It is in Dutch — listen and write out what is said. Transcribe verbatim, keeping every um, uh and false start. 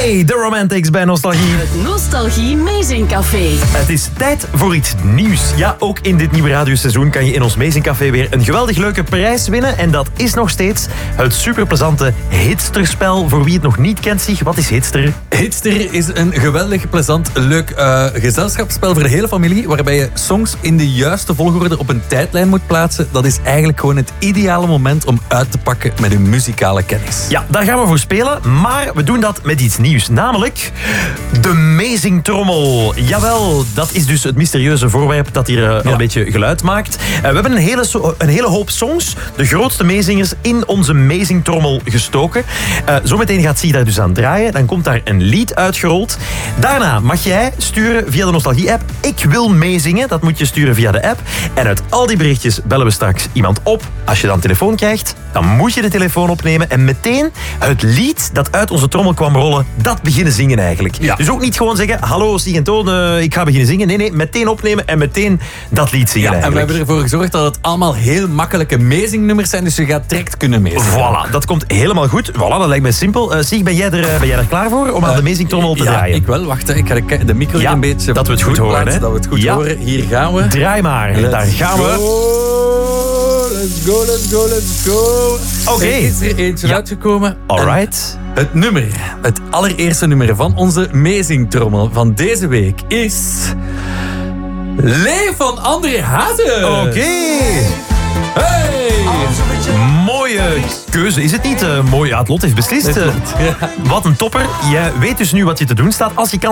Hey, The Romantics bij Nostalgie. Het Nostalgie Meezingcafé. Het is tijd voor iets nieuws. Ja, ook in dit nieuwe radioseizoen kan je in ons Meezingcafé weer een geweldig leuke prijs winnen. En dat is nog steeds het superplezante Hitsterspel. Voor wie het nog niet kent, zich, wat is Hitster? Hitster is een geweldig, plezant, leuk uh, gezelschapsspel voor de hele familie, waarbij je songs in de juiste volgorde op een tijdlijn moet plaatsen. Dat is eigenlijk gewoon het ideale moment om uit te pakken met je muzikale kennis. Ja, daar gaan we voor spelen, maar we doen dat met iets nieuws, namelijk de Meezingtrommel. Jawel, dat is dus het mysterieuze voorwerp dat hier uh, ja. al een beetje geluid maakt. Uh, we hebben een hele, so- een hele hoop songs, de grootste meezingers, in onze Meezingtrommel gestoken. Uh, zometeen gaat Zie daar dus aan draaien, dan komt daar een lied uitgerold. Daarna mag jij sturen via de Nostalgie-app, ik wil meezingen, dat moet je sturen via de app. En uit al die berichtjes bellen we straks iemand op. Als je dan telefoon krijgt, dan moet je de telefoon opnemen en meteen het lied dat uit onze trommel kwam rollen, dat beginnen zingen eigenlijk. Ja. Dus ook niet gewoon zeggen, hallo Stig en Toon, uh, ik ga beginnen zingen. Nee, nee, meteen opnemen en meteen dat lied zingen ja, eigenlijk. En we hebben ervoor gezorgd dat het allemaal heel makkelijke meezingnummers zijn, dus je gaat direct kunnen meezingen. Voilà, dat komt helemaal goed. Voilà, dat lijkt mij simpel. Uh, Stig, ben jij, er, uh, ben jij er klaar voor om uh, aan de Meezingtrommel te ja, draaien? ik wel. Wacht, hè. Ik ga de, de micro ja, een beetje dat we het goed horen. Hè? Dat we het goed ja. horen. Hier gaan we. Draai maar. Let's daar gaan go. we. Let's go, let's go, let's go. Oké. Okay. Er is er eentje ja. uitgekomen. Alright. Het nummer, het allereerste nummer van onze Meezingtrommel van deze week is... Leef van André Hazes. Oké. Okay. Hey. Mooie keuze, is het niet? Uh, mooi, ja, het lot heeft beslist. Uh, ja. Wat een topper. Je weet dus nu wat je te doen staat. Als je kan